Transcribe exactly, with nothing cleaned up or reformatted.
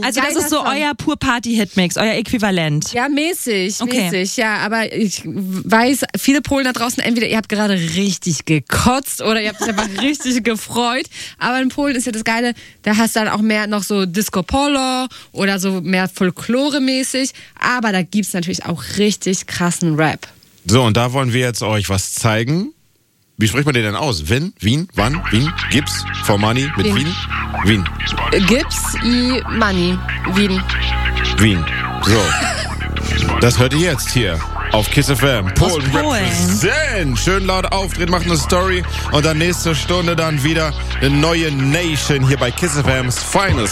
Also das ist so Song. euer pur Party-Hitmix, euer Äquivalent. Ja, mäßig, Okay. mäßig, ja, aber ich weiß, viele Polen da draußen, entweder ihr habt gerade richtig gekotzt oder ihr habt euch einfach richtig gefreut, aber in Polen ist ja das Geile, da hast du dann auch mehr noch so Disco Polo oder so mehr Folklore-mäßig, aber da gibt's natürlich auch richtig krassen Rap. So, und da wollen wir jetzt euch was zeigen. Wie spricht man den denn aus? Wien? Wien? Wann? Wien? Gips? For Money? Mit Wien. Wien? Wien. Gips i Money, Wien. Wien. So. Das hört ihr jetzt hier auf Kiss F M. Polen Polen. represent. Schön laut auftreten, macht eine Story und dann nächste Stunde dann wieder eine neue Nation hier bei Kiss F M's Finals.